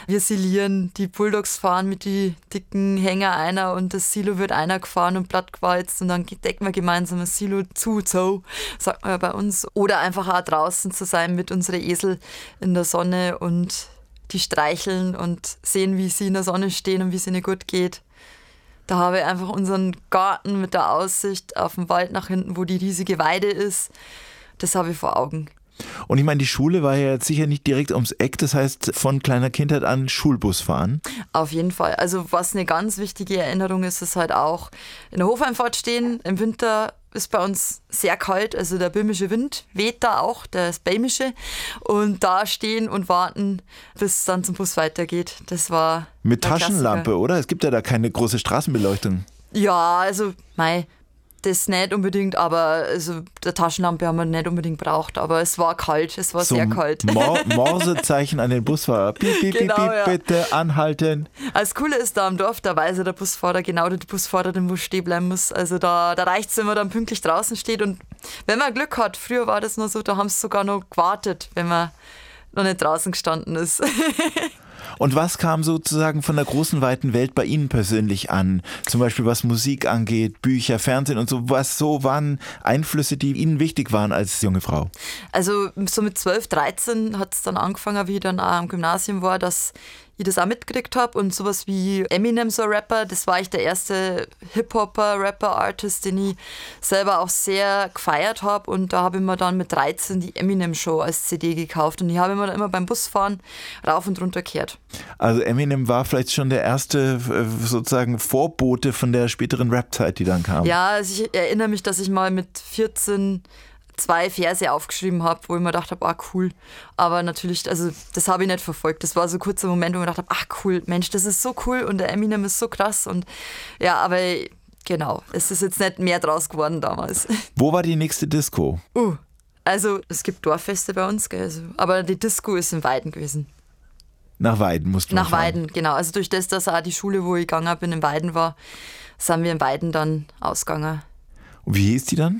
Wir silieren, die Bulldogs fahren mit die dicken Hänger einer und das Silo wird einer gefahren und plattgewalzt und dann decken wir gemeinsam das Silo zu, so, sagt man ja bei uns. Oder einfach auch draußen zu sein mit unseren Esel in der Sonne und die streicheln und sehen, wie sie in der Sonne stehen und wie es ihnen gut geht. Da habe ich einfach unseren Garten mit der Aussicht auf den Wald nach hinten, wo die riesige Weide ist. Das habe ich vor Augen. Und ich meine, die Schule war ja jetzt sicher nicht direkt ums Eck, das heißt von kleiner Kindheit an Schulbus fahren. Auf jeden Fall. Also was eine ganz wichtige Erinnerung ist, ist halt auch in der Hofeinfahrt stehen. Im Winter ist bei uns sehr kalt, also der böhmische Wind weht da auch, der ist böhmische. Und da stehen und warten, bis es dann zum Bus weitergeht. Das war mit der Taschenlampe, Klassiker. Oder? Es gibt ja da keine große Straßenbeleuchtung. Ja, also das nicht unbedingt, aber also der Taschenlampe haben wir nicht unbedingt braucht, aber es war kalt, es war So sehr kalt. Morsezeichen an den Busfahrer. Piep, piep, Genau, piep, piep, ja. Bitte anhalten. Das Coole ist da am Dorf, da weiß ja der Busfahrer genau, oder die Busfahrerin, wo stehen bleiben muss. Also da reicht es, wenn man dann pünktlich draußen steht und wenn man Glück hat, früher war das nur so, da haben sie sogar noch gewartet, wenn man noch nicht draußen gestanden ist. Und was kam sozusagen von der großen, weiten Welt bei Ihnen persönlich an? Zum Beispiel was Musik angeht, Bücher, Fernsehen und so. Was so waren Einflüsse, die Ihnen wichtig waren als junge Frau? Also so mit 12, 13 hat es dann angefangen, wie ich dann auch am Gymnasium war, dass ich das auch mitgekriegt habe und sowas wie Eminem, so ein Rapper, das war eigentlich der erste Hip-Hopper, Rapper-Artist, den ich selber auch sehr gefeiert habe und da habe ich mir dann mit 13 die Eminem-Show als CD gekauft und die habe ich mir dann immer beim Busfahren rauf und runter gehört. Also Eminem war vielleicht schon der erste sozusagen Vorbote von der späteren Rap-Zeit, die dann kam. Ja, also ich erinnere mich, dass ich mal mit 14 2 Verse aufgeschrieben habe, wo ich mir gedacht habe, cool. Aber natürlich, also das habe ich nicht verfolgt. Das war so ein kurzer Moment, wo ich mir gedacht habe, cool, Mensch, das ist so cool und der Eminem ist so krass. Und ja, aber genau, es ist jetzt nicht mehr draus geworden damals. Wo war die nächste Disco? Also es gibt Dorffeste bei uns, gell, also, aber die Disco ist in Weiden gewesen. Nach Weiden mussten wir Nach Weiden, genau. Also durch das, dass auch die Schule, wo ich gegangen bin, in Weiden war, sind wir in Weiden dann ausgegangen. Und wie hieß die dann?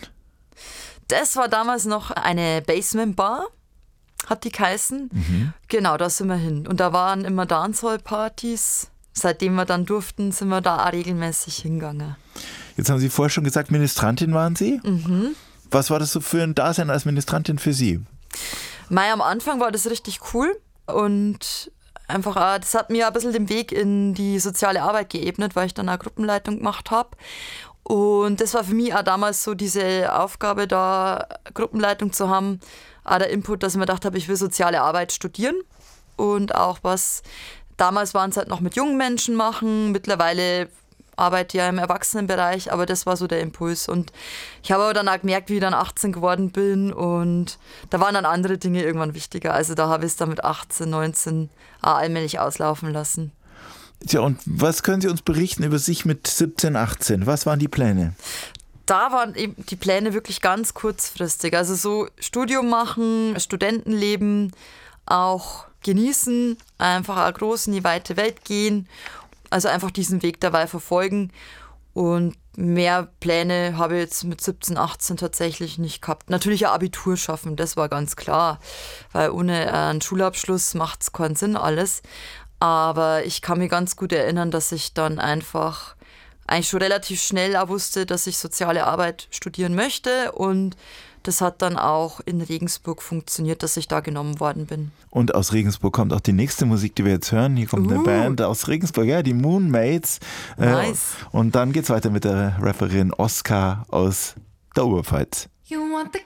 Das war damals noch eine Basement-Bar, hat die geheißen. Genau, da sind wir hin. Und da waren immer Dancehall-Partys. Seitdem wir dann durften, sind wir da auch regelmäßig hingegangen. Jetzt haben Sie vorher schon gesagt, Ministrantin waren Sie. Was war das so für ein Dasein als Ministrantin für Sie? Am Anfang war das richtig cool und einfach auch, das hat mir ein bisschen den Weg in die soziale Arbeit geebnet, weil ich dann auch Gruppenleitung gemacht habe. Und das war für mich auch damals so diese Aufgabe, da Gruppenleitung zu haben, auch der Input, dass ich mir gedacht habe, ich will soziale Arbeit studieren und auch was, damals waren es halt noch mit jungen Menschen machen, mittlerweile arbeite ich ja im Erwachsenenbereich, aber das war so der Impuls und ich habe aber dann auch gemerkt, wie ich dann 18 geworden bin und da waren dann andere Dinge irgendwann wichtiger, also da habe ich es dann mit 18, 19 auch allmählich auslaufen lassen. Tja, und was können Sie uns berichten über sich mit 17, 18? Was waren die Pläne? Da waren eben die Pläne wirklich ganz kurzfristig. Also so Studium machen, Studentenleben, auch genießen, einfach auch groß in die weite Welt gehen. Also einfach diesen Weg dabei verfolgen. Und mehr Pläne habe ich jetzt mit 17, 18 tatsächlich nicht gehabt. Natürlich ein Abitur schaffen, das war ganz klar. Weil ohne einen Schulabschluss macht es keinen Sinn alles. Aber ich kann mich ganz gut erinnern, dass ich dann einfach eigentlich schon relativ schnell auch wusste, dass ich soziale Arbeit studieren möchte. Und das hat dann auch in Regensburg funktioniert, dass ich da genommen worden bin. Und aus Regensburg kommt auch die nächste Musik, die wir jetzt hören. Hier kommt eine Band aus Regensburg, ja, die Moonmates. Nice. Und dann geht's weiter mit der Rapperin Oskar aus der Oberpfalz.